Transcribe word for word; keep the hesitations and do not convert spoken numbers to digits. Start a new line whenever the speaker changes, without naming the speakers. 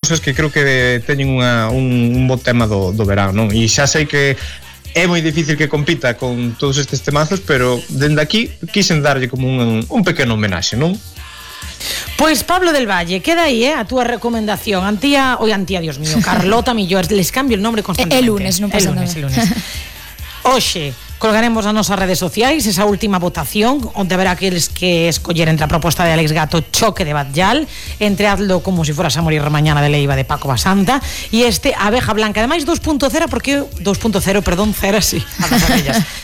cousas que creo que teñen unha, un, un bo tema do, do verán, non? E xa sei que é moi difícil que compita con todos estes temazos, pero dende aquí quixen darlle como un, un pequeno homenaxe, non?
Pois Pablo del Valle, queda aí, eh, a túa recomendación. Antía, oi Antía, Dios mío, Carlota Millores, les cambio el nombre constantemente.
É lunes, non pasa nada.
El lunes, el lunes. Oxe, colgaremos nas nosas redes sociais esa última votación onde haberá aqueles que escoller entre a proposta de Alex Gato Choque de Batllal, entre Hazlo como si fueras a morir mañana de Leiva de Paco Basanta e este Abeja Blanca, ademais dos punto cero porque dos punto cero, perdón, cero, sí, a das abellas.